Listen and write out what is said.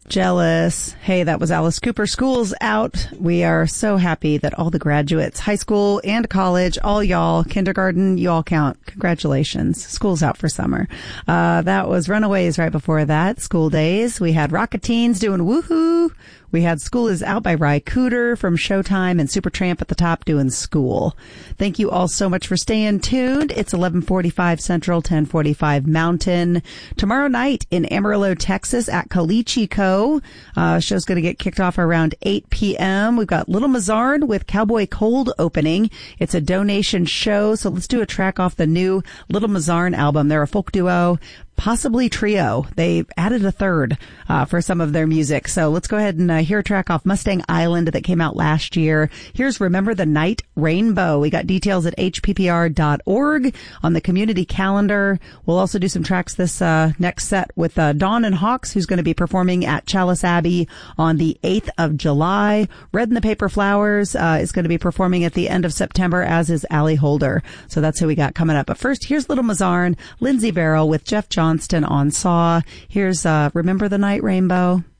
Jealous. Hey, that was Alice Cooper. School's out. We are so happy that all the graduates, high school and college, all y'all, kindergarten, you all count. Congratulations. School's out for summer. That was Runaways right before that. School Days. We had Rocketeens doing Woohoo. We had School Is Out by Ry Cooder from Showtime and Supertramp at the top doing School. Thank you all so much for staying tuned. It's 11:45 Central, 10:45 Mountain. Tomorrow night in Amarillo, Texas at Caliche Co. Show's going to get kicked off around 8 p.m. We've got Little Mazarn with Cowboy Cold opening. It's a donation show, so let's do a track off the new Little Mazarn album. They're a folk duo, possibly trio. They added a third for some of their music. So let's go ahead and hear a track off Mustang Island that came out last year. Here's Remember the Night Rainbow. We got details at hppr.org on the community calendar. We'll also do some tracks this next set with Dawn and Hawks, who's going to be performing at Chalice Abbey on the 8th of July. Red and the Paper Flowers is going to be performing at the end of September, as is Allie Holder. So that's who we got coming up. But first, here's Little Mazarn, Lindsey Verrill with Jeff Johnston on saw. Here's Remember the Night Rainbow.